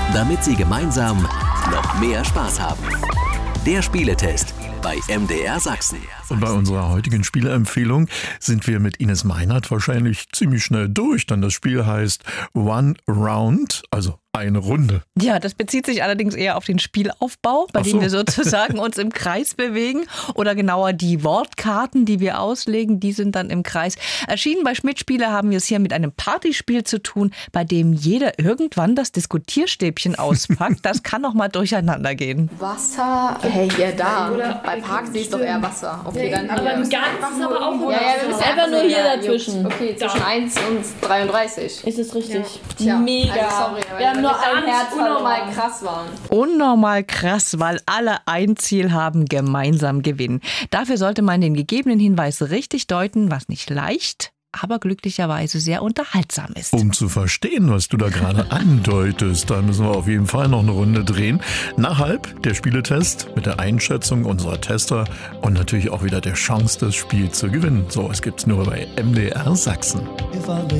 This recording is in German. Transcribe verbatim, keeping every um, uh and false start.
damit Sie gemeinsam noch mehr Spaß haben. Der Spieletest bei M D R Sachsen. Und bei unserer heutigen Spieleempfehlung sind wir mit Ines Meinert wahrscheinlich ziemlich schnell durch, denn das Spiel heißt One Round, also eine Runde. Ja, das bezieht sich allerdings eher auf den Spielaufbau, bei Ach so. dem wir sozusagen uns im Kreis bewegen. Oder genauer die Wortkarten, die wir auslegen, die sind dann im Kreis. Erschienen bei Schmidt Spiele haben wir es hier mit einem Partyspiel zu tun, bei dem jeder irgendwann das Diskutierstäbchen auspackt. Das kann noch mal durcheinander gehen. Wasser, hey, ja da. Oder bei Park siehst du doch eher Wasser. Okay, dann aber ganz ist aber auch ja, ja, wir müssen einfach nur hier dazwischen. Okay, zwischen eins und dreiunddreißig. Ist es richtig? Tja, Mega. Also sorry, wir haben nur ein ganz Herz unnormal verloren. krass waren. Unnormal krass, weil alle ein Ziel haben, gemeinsam gewinnen. Dafür sollte man den gegebenen Hinweis richtig deuten, was nicht leicht, aber glücklicherweise sehr unterhaltsam ist. Um zu verstehen, was du da gerade andeutest, da müssen wir auf jeden Fall noch eine Runde drehen. Nachhalb der Spieletest mit der Einschätzung unserer Tester und natürlich auch wieder der Chance, das Spiel zu gewinnen. So, es gibt's nur bei M D R Sachsen.